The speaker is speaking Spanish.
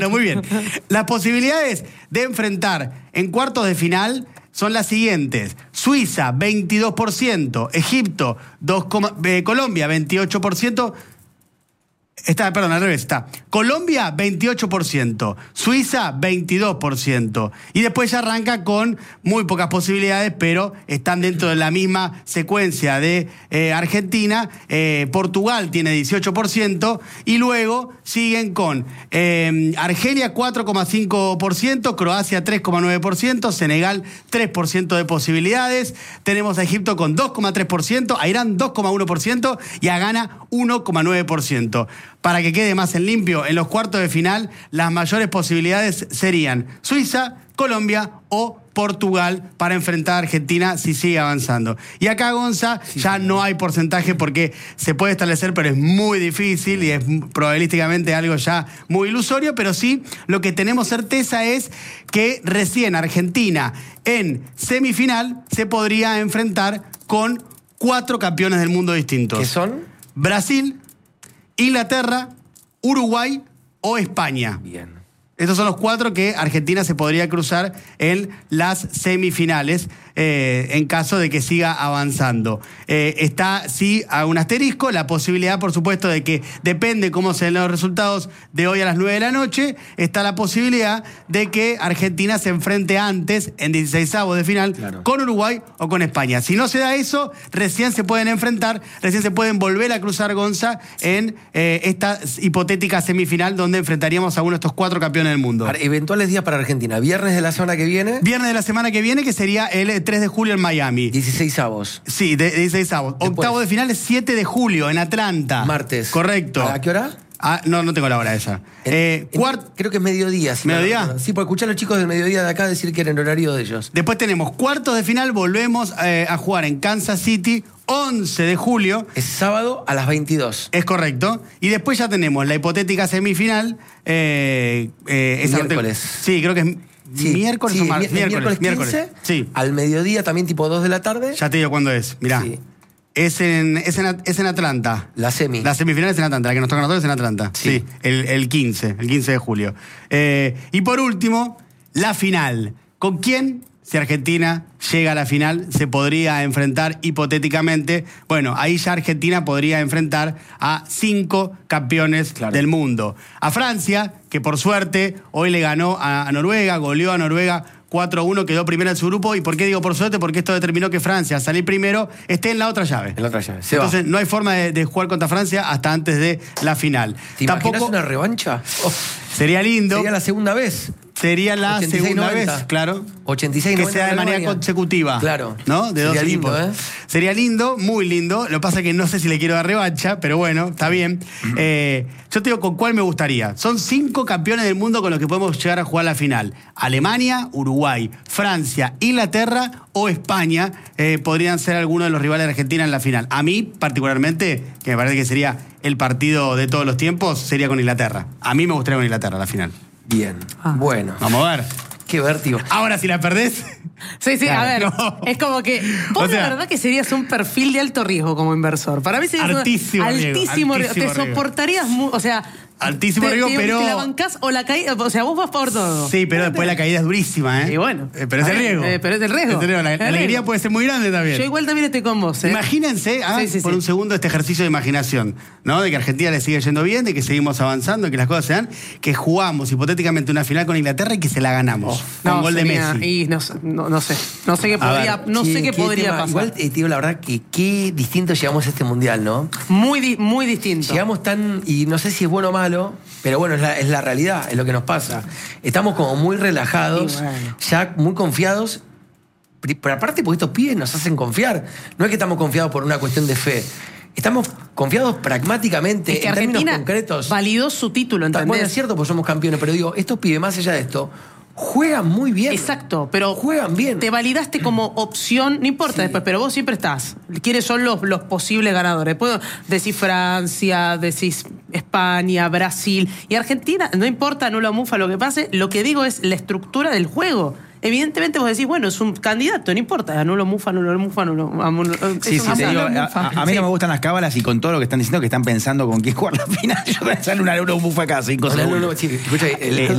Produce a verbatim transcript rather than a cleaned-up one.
Muy bien. Las posibilidades de enfrentar en cuartos de final son las siguientes. Suiza, veintidós por ciento. Egipto, dos, eh, Colombia, veintiocho por ciento. Está, perdón, al revés, está. Colombia, veintiocho por ciento. Suiza, veintidós por ciento. Y después ya arranca con muy pocas posibilidades, pero están dentro de la misma secuencia de eh, Argentina. Eh, Portugal tiene dieciocho por ciento. Y luego siguen con eh, Argelia, cuatro coma cinco por ciento. Croacia, tres coma nueve por ciento. Senegal, tres por ciento de posibilidades. Tenemos a Egipto con dos coma tres por ciento. A Irán, dos coma uno por ciento. Y a Ghana, uno coma nueve por ciento. Para que quede más en limpio, en los cuartos de final, las mayores posibilidades serían Suiza, Colombia o Portugal para enfrentar a Argentina si sigue avanzando. Y acá, Gonza, sí, ya sí. no hay porcentaje porque se puede establecer, pero es muy difícil y es probabilísticamente algo ya muy ilusorio, pero sí lo que tenemos certeza es que recién Argentina en semifinal se podría enfrentar con cuatro campeones del mundo distintos. ¿Qué son? Brasil, Inglaterra, Uruguay o España. Bien. Estos son los cuatro que Argentina se podría cruzar en las semifinales eh, en caso de que siga avanzando. Eh, está, sí, a un asterisco, la posibilidad, por supuesto, de que depende cómo se den los resultados de hoy a las nueve de la noche, está la posibilidad de que Argentina se enfrente antes, en dieciseisavos de final, claro, con Uruguay o con España. Si no se da eso, recién se pueden enfrentar, recién se pueden volver a cruzar, Gonza, en eh, esta hipotética semifinal donde enfrentaríamos a uno de estos cuatro campeones del mundo. Para eventuales días para Argentina. Viernes de la semana que viene. Viernes de la semana que viene, que sería el tres de julio en Miami. dieciseisavos. Sí, de, dieciseisavos. Octavo de final es siete de julio en Atlanta. Martes. Correcto. ¿A qué hora? Ah, no, no tengo la hora esa. En, eh, en, cuart... Creo que es mediodía. Si ¿Mediodía? No, sí, por escuchar a los chicos del mediodía de acá decir que era en horario de ellos. Después tenemos cuartos de final, volvemos eh, a jugar en Kansas City, once de julio. Es sábado a las veintidós. Es correcto. Y después ya tenemos la hipotética semifinal. Eh, eh, miércoles. Te... Sí, creo que es sí, miércoles sí, o martes. Miércoles, miércoles quince, sí. Al mediodía también tipo dos de la tarde. Ya te digo cuándo es, mirá. Sí. Es en, es, en, es en Atlanta. La semi. La semifinal es en Atlanta. La que nos toca a nosotros es en Atlanta. Sí, sí el, el quince. El quince de julio. Eh, y por último, la final. ¿Con quién, si Argentina llega a la final, se podría enfrentar hipotéticamente? Bueno, ahí ya Argentina podría enfrentar a cinco campeones claro. del mundo. A Francia, que por suerte hoy le ganó a, a Noruega, goleó a Noruega cuatro a uno, quedó primero en su grupo. ¿Y por qué digo por suerte? Porque esto determinó que Francia, al salir primero, esté en la otra llave. En la otra llave. Se Entonces va. no hay forma de, de jugar contra Francia hasta antes de la final. ¿Te Tampoco imaginas una revancha? Oh. Sería lindo. Sería la segunda vez. Sería la ochenta y seis, segunda noventa. vez, claro. ochenta y seis, que noventa sea de manera Alemania. consecutiva. Claro. ¿No? De Sería dos lindo, equipos. ¿eh? Sería lindo, muy lindo. Lo que pasa es que no sé si le quiero dar revancha, pero bueno, está bien. Eh, yo te digo con cuál me gustaría. Son cinco campeones del mundo con los que podemos llegar a jugar la final. Alemania, Uruguay, Francia, Inglaterra o España eh, podrían ser algunos de los rivales de Argentina en la final. A mí, particularmente, que me parece que sería el partido de todos los tiempos, sería con Inglaterra. A mí me gustaría con Inglaterra la final. Bien. Ah. Bueno. Vamos a ver. Qué vértigo. Ahora, si la perdés... Sí, sí, claro, a ver, no. es como que vos o sea, la verdad que serías un perfil de alto riesgo como inversor. Para mí serías altísimo, un, riesgo, altísimo, altísimo riesgo. Te riesgo. soportarías, mu o sea... Altísimo te, riesgo, te, pero... ¿Te la bancás o la caída? O sea, vos vas por todo. Sí, pero después la caída es durísima, ¿eh? Y bueno. Eh, pero es el riesgo. Eh, pero es el riesgo. Es el riesgo. La, la alegría riesgo. Puede ser muy grande también. Yo igual también estoy con vos, ¿eh? Imagínense, ah, sí, sí, por sí. un segundo, este ejercicio de imaginación, ¿no? De que a Argentina le sigue yendo bien, de que seguimos avanzando, de que las cosas se dan, que jugamos hipotéticamente una final con Inglaterra y que se la ganamos. Oh, con no, gol sería, de Messi. Y no, no, no sé. No sé qué podría, ver, no che, sé qué, qué podría tema, pasar. Igual, eh, tío, la verdad que qué distinto llegamos a este mundial, ¿no? Muy, di muy distinto. Llegamos tan, y no sé si es bueno o malo, pero bueno, es la, es la realidad. Es lo que nos pasa. Estamos como muy relajados, bueno. ya muy confiados. Pero aparte, porque estos pibes nos hacen confiar. No es que estamos confiados por una cuestión de fe. Estamos confiados pragmáticamente, es que en Argentina términos concretos. Validó su título, ¿entendés? Bueno, es cierto, porque somos campeones, pero digo, estos pibes, más allá de esto, juegan muy bien. Exacto, pero juegan bien. Te validaste como opción, no importa sí. después, pero vos siempre estás. ¿Quiénes son los, los posibles ganadores? Puedo decir Francia, decís España, Brasil y Argentina, no importa, no lo mufa lo que pase, lo que digo es la estructura del juego. Evidentemente vos decís, bueno, es un candidato, no importa, no lo mufa, no lo mufa, no lo... No, sí, sí, te digo, a, a, a mí sí. no me gustan las cábalas y con todo lo que están diciendo que están pensando con quién jugar la final, yo voy a hacer una, una mufa acá, cinco segundos. No, no, no, sí, escucha, el, el,